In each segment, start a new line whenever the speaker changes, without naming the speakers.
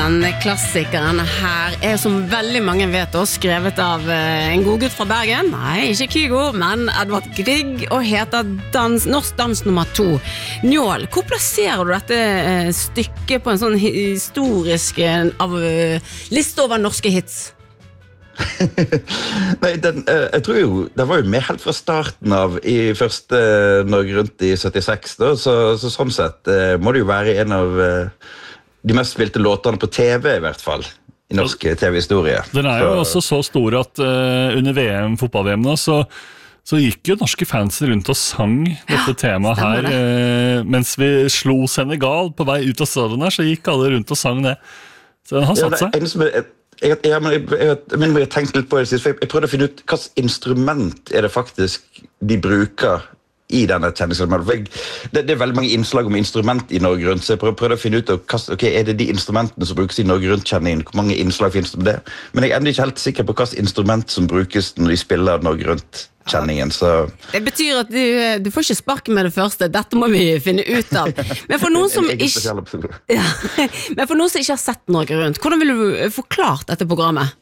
Den klassikeren her som veldig mange vet også, skrevet av en god gutt fra Bergen. Nei, ikke Kygo, men Edvard Grieg, og heter Norsk dans nummer 2. Njål, hvor plasserer du dette stykket på en sånn historisk liste over norske hits?
Nei, jeg tror jo, det var jo med helt fra starten av i første Norge rundt i 76 da, så sånn sett må det jo være en av de mest spilte låtene på TV i hvert fall, i norsk TV-historie.
Den jo også så stor at under VM, fotball-VM nå, så gikk jo norske fans rundt og sang dette temaet her. Mens vi slo Senegal på vei ut av stadion her, så gikk alle rundt og sang det. Så den har satt seg. Jeg har tenkt litt på det sist, for jeg prøvde å finne ut hva instrument det faktisk de bruker i denne kjenningsanmelden. Det veldig mange innslag om instrument i Norge Rundt, så jeg prøvde å finne ut av det de instrumentene som brukes i Norge Rundt-kjenningen, hvor mange innslag finnes det med det. Men jeg ikke helt sikker på hva instrument som brukes når de spiller Norge Rundt-kjenningen. Så
det betyr at du får ikke sparke med det første, dette må vi finne ut av. Men for noen som men for noen som ikke har sett Norge Rundt, hvordan vil du forklart dette programmet?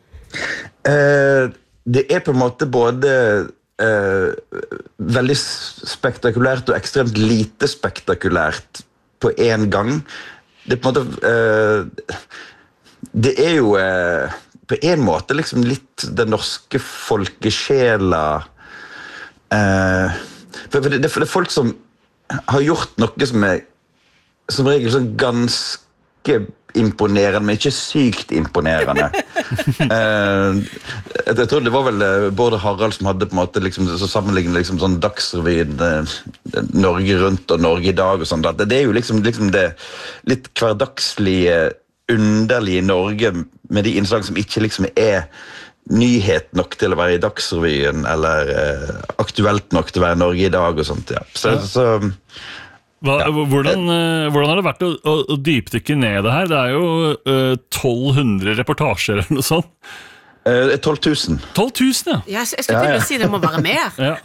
Det på en måte både veldig spektakulært og ekstremt lite spektakulært på en gang. Det på en måte det jo på en måte liksom litt den norske folkesjela for det folk som har gjort noe som regel sånn ganske imponerende, men ikke sykt imponerende. Jeg tror det var vel Bård Harald som hadde på en måte liksom, så sammenlignet liksom sånn Dagsrevyen Norge Rundt og Norge i dag og sånn. Det jo liksom det litt hverdagslige, underlige Norge med de innslag som ikke liksom nyhet nok til å være i Dagsrevyen eller aktuelt nok til å være Norge i dag og sånt, ja. Så
hvordan har det vært å dypdykke ned det her? Det jo 1200 reportasjer eller noe sånt.
12 000.
12 000, ja.
Jeg skulle til å si det må være mer.
Ja.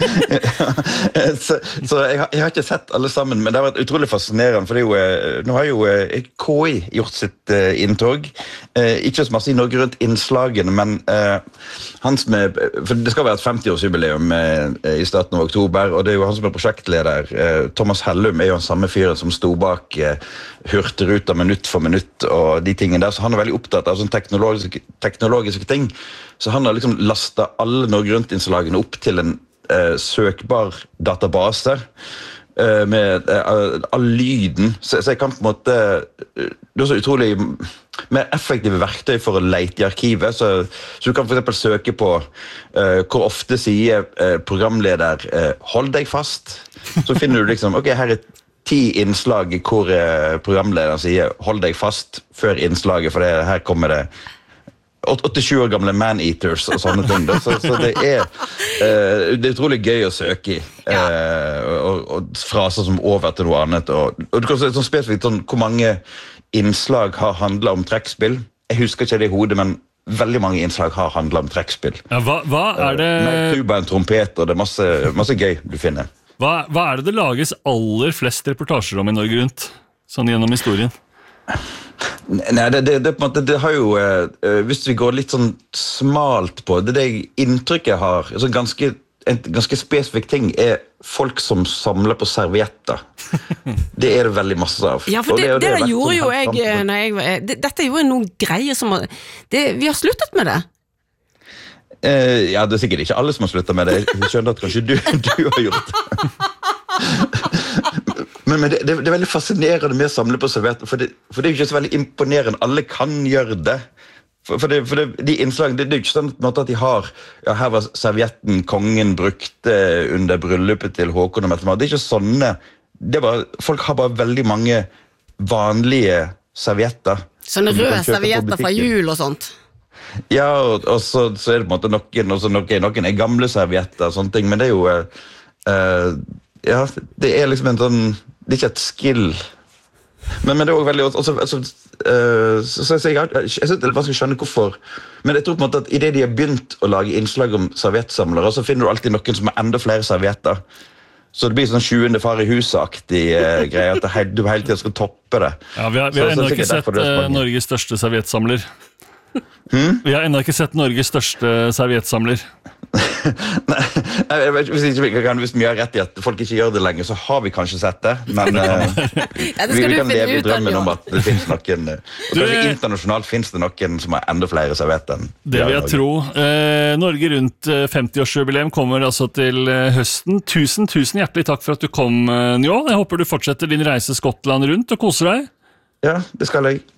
Så jeg har ikke sett alle sammen, men det har vært utrolig fascinerende, for nå har jo KI gjort sitt inntog. Ikke så masse i Norge Rundt innslagene, men for det skal være et 50-årsjubileum i starten av oktober, og det jo han som prosjektleder. Thomas Hellum jo den samme fyren som sto bak Hurtigruta minutt for minutt og de tingene der, så han veldig opptatt av sånne teknologiske ting. Så han har liksom lastet alle Norge Rundt-innslagene opp til en søkbar database med all lyden. Så jeg kan på en måte det så utrolig mer effektive verktøy for å lete i arkivet, så du kan for eksempel søke på hvor ofte sier programleder hold deg fast, så finner du liksom, ok, her 10 innslag hvor programlederen sier hold deg fast før innslaget, for her kommer det 87 år gamle man-eaters og sånne ting. Så det det utrolig gøy å søke i. Og fraser som over til noe annet. Og du kan se sånn spesifikt sånn, hvor mange innslag har handlet om trekkspill. Jeg husker ikke det i hodet, men veldig mange innslag har handlet om trekkspill.
Ja, hva det?
Med tuba, en trompet, og det masse gøy du finner.
Hva det lages aller flest reportasjer om i Norge Rundt, sånn gjennom historien?
Nei, det på en måte, det har jo, hvis vi går litt sånn smalt på, det inntrykket jeg har, så en ganske spesifikk ting folk som samler på servietter. Det det veldig masse av.
Ja, for det gjorde jo jeg, dette jo noen greier som, vi har sluttet med det.
Ja, det sikkert ikke alle som har sluttet med det. Jeg skjønner at kanskje du har gjort det. Men det veldig fascinerende med å samle på servietter, for det jo ikke så veldig imponerende. Alle kan gjøre det. For de innslagene, det jo ikke sånn at de har, ja, her var servietten kongen brukte under bryllupet til Håkon og Mette-Marit. Det ikke sånne, folk har bare veldig mange vanlige servietter.
Sånne røde servietter fra jul og sånt.
Ja, og så det på en måte noen gamle servietter og sånne ting, men det jo ja, det liksom en sånn, det ikke et skill, men det også veldig så jeg synes det vanskelig å skjønne hvorfor, men jeg tror på en måte at i det de har begynt å lage innslag om serviettsamlere, så finner du alltid noen som har enda flere servietter, Så det blir sånn 20. far i huset-aktig greie, at du hele tiden skal toppe det.
Ja, vi har ennå ikke sett Norges største serviettsamler. Vi har ennå ikke sett Norges største serviettsamler.
Nei, hvis vi har rett i at folk ikke gjør det lenger, så har vi kanskje sett det, men vi kan leve i drømmen om at det finnes noen, og kanskje internasjonalt finnes det noen som har enda flere servetter.
Det vil jeg tro. Norge rundt 50-årsjubileum kommer altså til høsten. Tusen hjertelig takk for at du kom, Njål. Jeg håper du fortsetter din reise Skottland rundt og koser deg.
Ja, det skal jeg.